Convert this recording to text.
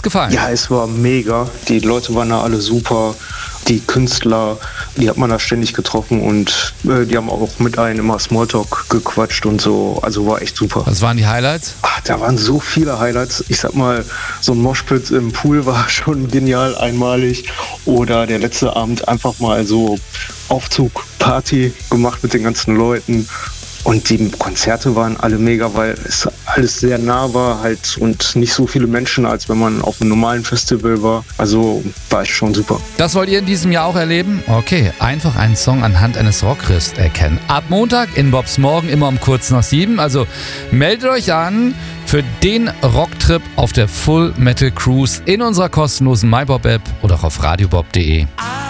gefallen? Ja, es war mega. Die Leute waren da alle super. Die Künstler, die hat man da ständig getroffen und die haben auch mit einem immer Smalltalk gequatscht und so. Also war echt super. Was waren die Highlights? Da waren so viele Highlights. Ich sag mal, so ein Moshpit im Pool war schon genial, einmalig. Oder der letzte Abend einfach mal so Aufzug, Party gemacht mit den ganzen Leuten. Und die Konzerte waren alle mega, weil es alles sehr nah war halt und nicht so viele Menschen, als wenn man auf einem normalen Festival war. Also war ich schon super. Das wollt ihr in diesem Jahr auch erleben? Okay, einfach einen Song anhand eines Rockriffs erkennen. Ab Montag in Bobs Morgen immer um kurz nach 7. Also meldet euch an für den Rocktrip auf der Full Metal Cruise in unserer kostenlosen MyBob-App oder auch auf radiobob.de.